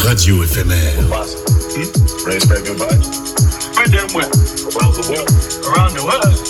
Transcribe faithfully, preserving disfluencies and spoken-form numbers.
radio éphémère. Race back your body. Around the world. Around the world.